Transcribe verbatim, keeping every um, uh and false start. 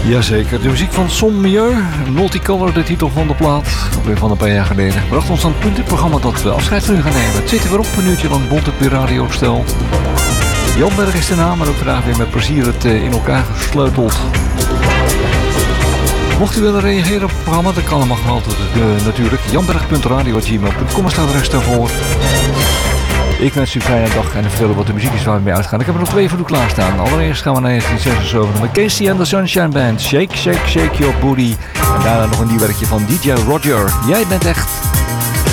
Jazeker, de muziek van Son Mieux, Multicolor, de titel van de plaat, alweer van een paar jaar geleden, bracht ons aan het punt in het programma dat we afscheid van u gaan nemen. Het zit er weer op, een uurtje lang bond op uw radiostel. Jan Berg is de naam, maar ook vandaag weer met plezier het in elkaar gesleuteld. Mocht u willen reageren op het programma, dan kan allemaal altijd uh, natuurlijk. janberg punt radio punt gmail punt com is de adres daarvoor. Ik wens u een fijne dag en vertellen wat de muziek is waar we mee uitgaan. Ik heb er nog twee voor u klaarstaan. Allereerst gaan we naar negentien zesenzeventig met Casey and the Sunshine Band. Shake, shake, shake your booty. En daarna nog een nieuw werkje van D J Roger. Jij bent echt...